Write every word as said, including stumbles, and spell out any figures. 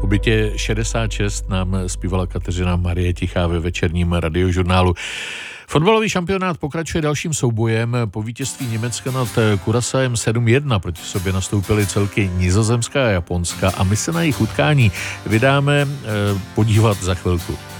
O bytě šedesát šest nám zpívala Kateřina Marie Tichá ve večerním radiožurnálu. Fotbalový šampionát pokračuje dalším soubojem. Po vítězství Německa nad Curaçaem sedm jedna proti sobě nastoupily celky Nizozemská a Japonska a my se na jejich utkání vydáme podívat za chvilku.